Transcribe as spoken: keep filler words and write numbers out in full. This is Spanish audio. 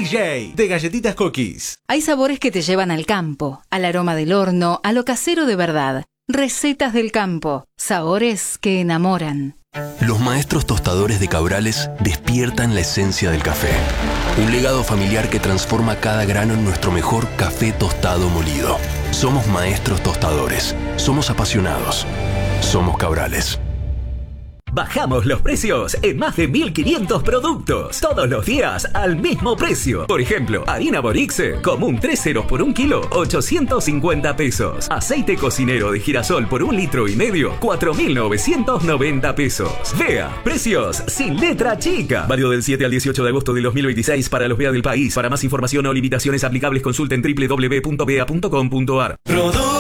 J, de Galletitas Cookies. Hay sabores que te llevan al campo, al aroma del horno, a lo casero de verdad. Recetas del campo, sabores que enamoran. Los maestros tostadores de Cabrales despiertan la esencia del café. Un legado familiar que transforma cada grano en nuestro mejor café tostado molido. Somos maestros tostadores. Somos apasionados. Somos Cabrales. Bajamos los precios en más de mil quinientos productos. Todos los días al mismo precio. Por ejemplo, harina Borixe, común tres ceros por un kilo, ochocientos cincuenta pesos. Aceite cocinero de girasol por un litro y medio, cuatro mil novecientos noventa pesos. Vea, precios sin letra chica. Válido del siete al dieciocho de agosto del dos mil veintiséis para los B E A del país. Para más información o limitaciones aplicables consulten doble u doble u doble u punto b e a punto com punto a r.